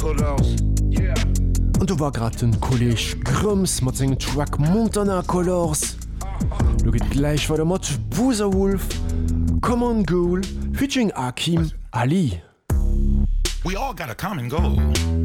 Und du war grad den Kolleg Grums mat segem Track Montana Colors. Du geht gleich war der Mod Booserwolf, Common Goal, featuring Akim Ali. We all got a common goal.